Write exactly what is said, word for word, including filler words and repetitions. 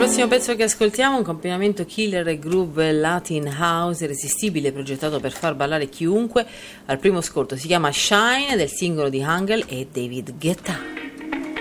prossimo pezzo che ascoltiamo è un combinamento killer e groove Latin house irresistibile, progettato per far ballare chiunque. Al primo ascolto si chiama Shine, del singolo di Hangel e David Guetta.